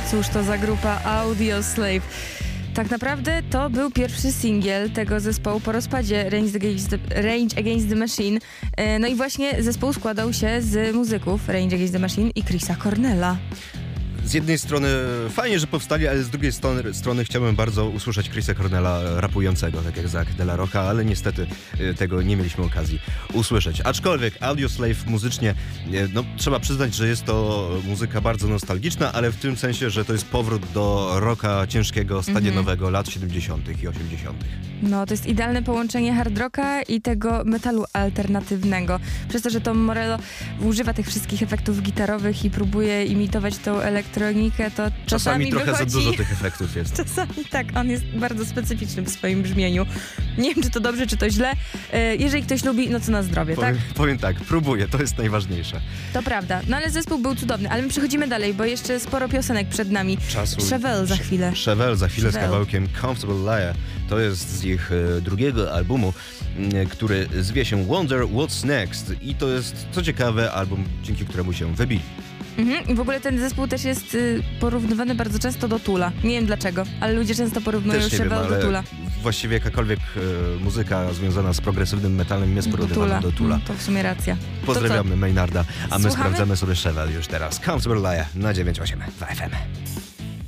Cóż to za grupa Audioslave. Tak naprawdę to był pierwszy singiel tego zespołu po rozpadzie Rage Against the Machine. No i właśnie zespół składał się z muzyków Rage Against the Machine i Chrisa Cornella. Z jednej strony fajnie, że powstali, ale z drugiej strony chciałbym bardzo usłyszeć Chrisa Cornella rapującego, tak jak Zack de la Rocka, ale niestety tego nie mieliśmy okazji usłyszeć. Aczkolwiek Audioslave muzycznie, no trzeba przyznać, że jest to muzyka bardzo nostalgiczna, ale w tym sensie, że to jest powrót do rocka ciężkiego, stadionowego lat 70. i 80. No, to jest idealne połączenie hard rocka i tego metalu alternatywnego. Przez to, że Tom Morello używa tych wszystkich efektów gitarowych i próbuje imitować tą elektronikę, to czasami trochę wychodzi... za dużo tych efektów jest. Czasami tak, on jest bardzo specyficzny w swoim brzmieniu. Nie wiem, czy to dobrze, czy to źle. Jeżeli ktoś lubi, no to na zdrowie, tak? Powiem tak, próbuję, to jest najważniejsze. To prawda, no ale zespół był cudowny, ale my przechodzimy dalej, bo jeszcze sporo piosenek przed nami. Chevelle za chwilę. Chevelle za chwilę z kawałkiem Comfortable Liar. To jest z ich drugiego albumu, który zwie się Wonder What's Next. I to jest, co ciekawe, album, dzięki któremu się wybili. I w ogóle ten zespół też jest porównywany bardzo często do Toola. Nie wiem dlaczego, ale ludzie często porównują Chevelle do Toola. Właściwie jakakolwiek muzyka związana z progresywnym metalem jest porównywana do Toola. To w sumie racja. Pozdrawiamy Maynarda, a my Słuchamy? sprawdzamy sobie Chevelle już teraz. Comfortable Liar na 9.8 w FM.